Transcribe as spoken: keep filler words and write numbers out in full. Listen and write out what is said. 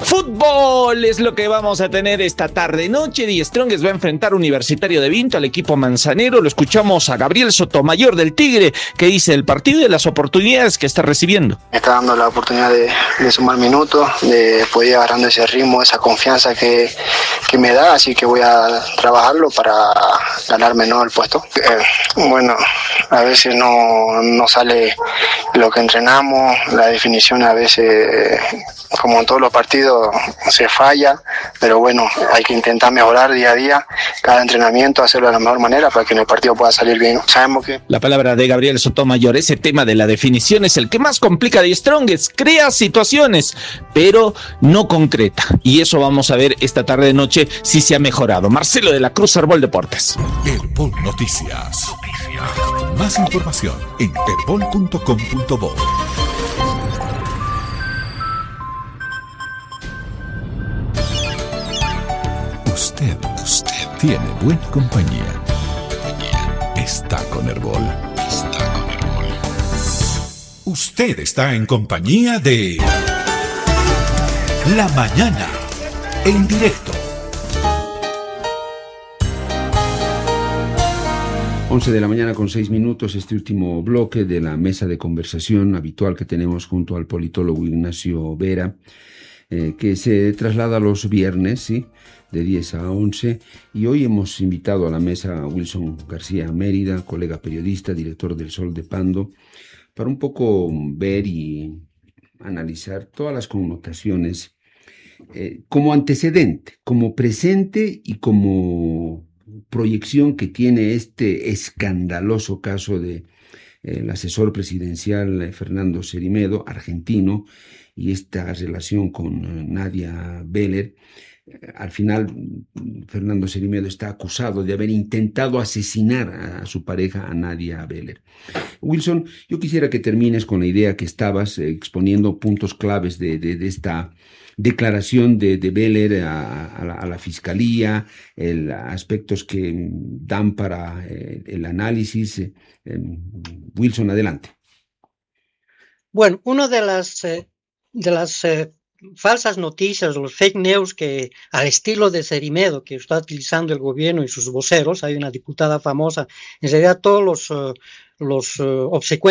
Fútbol es lo que vamos a tener esta tarde noche. Die Strongest va a enfrentar Universitario de Vinto al equipo manzanero. Lo escuchamos a Gabriel Sotomayor del Tigre, que dice el partido y de las oportunidades que está recibiendo. Me está dando la oportunidad de, de sumar minutos, de poder ir agarrando ese ritmo, esa confianza que, que me da, así que voy a trabajarlo para ganarme, ¿no?, el puesto. Eh, bueno, a veces no, no sale lo que entrenamos, la definición a veces, como en todos los partidos, se falla, pero bueno, hay que intentar mejorar día a día, cada entrenamiento, hacerlo de la mejor manera para que en el partido pueda salir bien. Sabemos que... La palabra de Gabriel Sotomayor, ese tema de la definición es el que más complica de Strongest, crea situaciones, pero no concreta, y eso vamos a ver esta tarde de noche si se ha mejorado. Marcelo de la Cruz, Herbol Deportes. Herbol Noticias. Más información en herbol punto com punto bo. Usted, usted tiene buena compañía. Está con Herbol. Está con Herbol. Usted está en compañía de La Mañana, en directo. once de la mañana con seis minutos, este último bloque de la mesa de conversación habitual que tenemos junto al politólogo Ignacio Vera, eh, que se traslada los viernes, ¿sí?, de diez a once, y hoy hemos invitado a la mesa a Wilson García Mérida, colega periodista, director del Sol de Pando, para un poco ver y analizar todas las connotaciones eh, como antecedente, como presente y como proyección que tiene este escandaloso caso de eh, el asesor presidencial eh, Fernando Cerimedo, argentino, y esta relación con eh, Nadia Beller. Al final, Fernando Cerimedo está acusado de haber intentado asesinar a su pareja, a Nadia Beller. Wilson, yo quisiera que termines con la idea que estabas eh, exponiendo puntos claves de, de, de esta declaración de, de Beller a, a, la, a la Fiscalía, el, aspectos que dan para eh, el análisis. Eh, Wilson, adelante. Bueno, una de las, eh, de las eh, falsas noticias, los fake news que al estilo de Cerimedo que está utilizando el gobierno y sus voceros, hay una diputada famosa, en realidad todos los, uh, los uh, obsecuentes